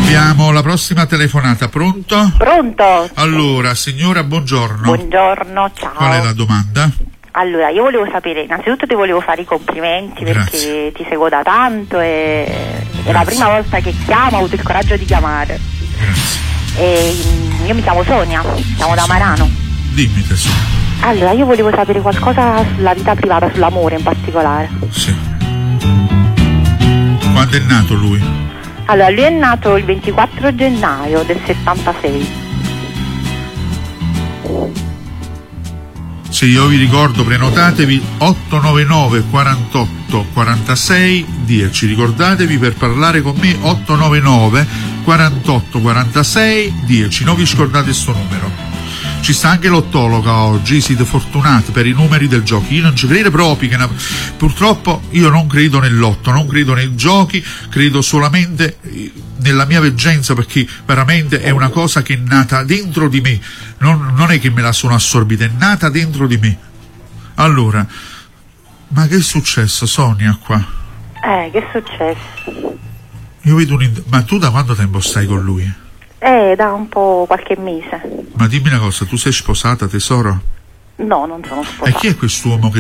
Abbiamo la prossima telefonata, pronto? Pronto? Allora, signora, buongiorno. Buongiorno, ciao. Qual è la domanda? Allora, io volevo sapere, innanzitutto ti volevo fare i complimenti perché ti seguo da tanto e è la prima volta che chiamo, ho avuto il coraggio di chiamare. Grazie. Io mi chiamo Sonia, chiamo da Marano. Dimmi, tesoro. Allora, io volevo sapere qualcosa sulla vita privata, sull'amore in particolare. Sì. Quando è nato lui? Allora, lui è nato il 24 gennaio del 76. Sì, io vi ricordo, prenotatevi 899 48 46 10. Ricordatevi, per parlare con me 899 48 46 10. Non vi scordate sto numero. Ci sta anche l'ottologa oggi, siete fortunati per i numeri del gioco. Io non ci credo proprio, purtroppo io non credo nell'otto, non credo nei giochi, credo solamente nella mia veggenza, perché veramente è una cosa che è nata dentro di me, non è che me la sono assorbita, è nata dentro di me. Allora, ma che è successo, Sonia, qua? Che è successo? Io vedo ma tu da quanto tempo stai con lui? Da un po' qualche mese. Ma dimmi una cosa, tu sei sposata, tesoro? No, non sono sposata. E chi è quest'uomo che